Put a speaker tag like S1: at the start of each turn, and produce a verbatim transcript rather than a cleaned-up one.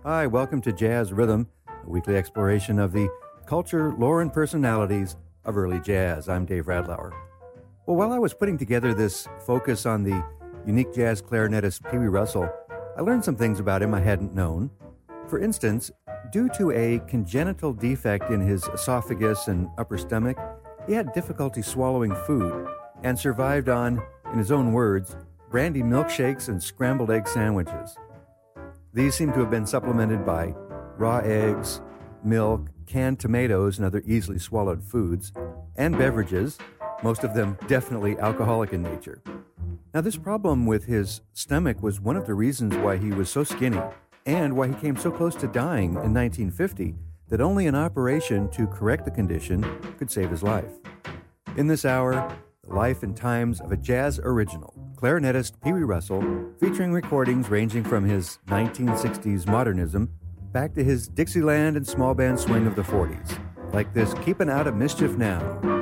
S1: Hi, welcome to Jazz Rhythm, a weekly exploration of the culture, lore, and personalities of early jazz. I'm Dave Radlauer. Well, while I was putting together this focus on the unique jazz clarinetist Pee Wee Russell, I learned some things about him I hadn't known. For instance, due to a congenital defect in his esophagus and upper stomach, he had difficulty swallowing food and survived on, in his own words, brandy milkshakes and scrambled egg sandwiches. These seem to have been supplemented by raw eggs, milk, canned tomatoes, and other easily swallowed foods, and beverages, most of them definitely alcoholic in nature. Now, this problem with his stomach was one of the reasons why he was so skinny and why he came so close to dying in nineteen fifty that only an operation to correct the condition could save his life. In this hour, the life and times of a jazz original, clarinetist Pee Wee Russell, featuring recordings ranging from his nineteen sixties modernism back to his Dixieland and small band swing of the forties, like this Keepin' Out of Mischief Now.